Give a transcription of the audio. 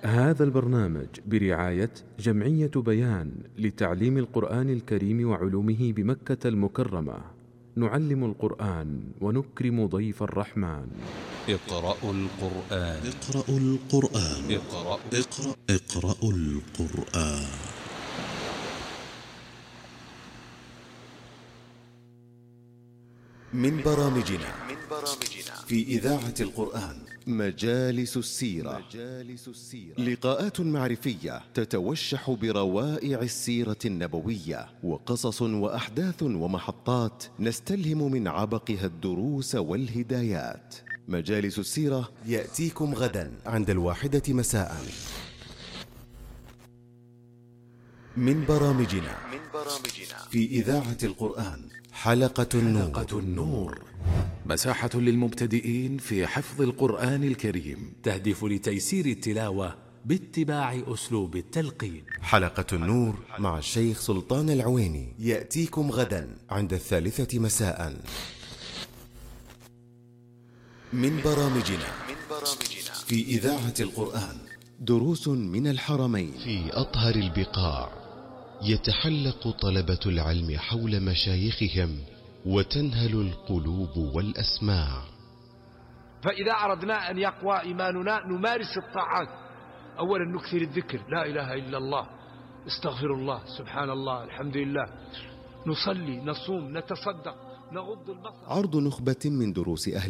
هذا البرنامج برعاية جمعية بيان لتعليم القرآن الكريم وعلومه بمكة المكرمة. نعلم القرآن ونكرم ضيف الرحمن. اقرأوا القرآن. اقرأوا القرآن. اقرأوا القرآن. من برامجنا في إذاعة القرآن مجالس السيرة. لقاءات معرفية تتوشح بروائع السيرة النبوية، وقصص وأحداث ومحطات نستلهم من عبقها الدروس والهدايات. مجالس السيرة يأتيكم غدا عند 1 مساء. من برامجنا في إذاعة القرآن حلقة النور. مساحة للمبتدئين في حفظ القرآن الكريم، تهدف لتيسير التلاوة باتباع أسلوب التلقين. حلقة النور مع الشيخ سلطان العويني يأتيكم غدا عند 3 مساء. من برامجنا في إذاعة القرآن دروس من الحرمين. في أطهر البقاع يتحلق طلبة العلم حول مشايخهم وتنهل القلوب والأسماع. فإذا أردنا أن يقوى إيماننا نمارس الطاعات. أولا نكثر الذكر، لا إله إلا الله، استغفر الله، سبحان الله، الحمد لله، نصلي، نصوم، نتصدق، نغض البصر. عرض نخبة من دروس أهل